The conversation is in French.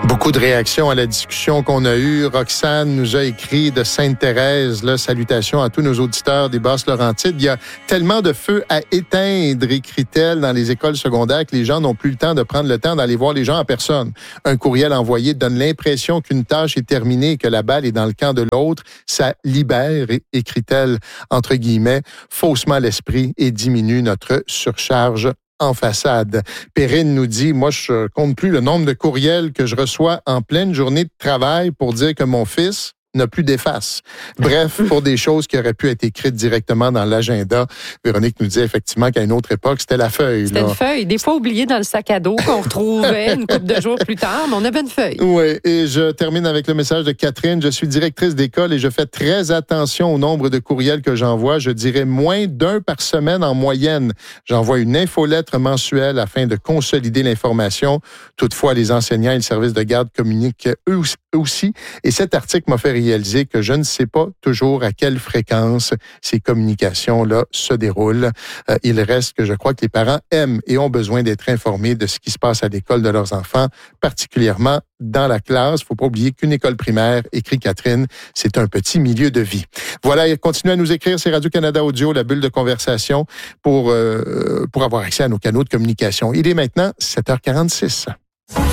Beaucoup de réactions à la discussion qu'on a eue. Roxane nous a écrit de Sainte-Thérèse. Là, salutations à tous nos auditeurs des Basses-Laurentides. Il y a tellement de feux à éteindre, écrit-elle, dans les écoles secondaires que les gens n'ont plus le temps de prendre le temps d'aller voir les gens en personne. Un courriel envoyé donne l'impression qu'une tâche est terminée et que la balle est dans le camp de l'autre. Ça libère, écrit-elle, entre guillemets, faussement l'esprit et diminue notre surcharge en façade. Perrine nous dit, moi, je compte plus le nombre de courriels que je reçois en pleine journée de travail pour dire que mon fils n'a plus d'efface. Bref, pour des choses qui auraient pu être écrites directement dans l'agenda. Véronique nous dit effectivement qu'à une autre époque, c'était la feuille. C'était une feuille, des fois oubliée dans le sac à dos qu'on retrouvait une couple de jours plus tard, mais on avait une feuille. Oui, et je termine avec le message de Catherine. Je suis directrice d'école et je fais très attention au nombre de courriels que j'envoie. Je dirais moins d'un par semaine en moyenne. J'envoie une infolettre mensuelle afin de consolider l'information. Toutefois, les enseignants et le service de garde communiquent eux aussi. Et cet article m'a fait réaliser que je ne sais pas toujours à quelle fréquence ces communications-là se déroulent. Il reste que je crois que les parents aiment et ont besoin d'être informés de ce qui se passe à l'école de leurs enfants, particulièrement dans la classe. Il ne faut pas oublier qu'une école primaire, écrit Catherine, c'est un petit milieu de vie. Voilà, continuez à nous écrire, c'est Radio-Canada Audio, la bulle de conversation, pour avoir accès à nos canaux de communication. Il est maintenant 7h46.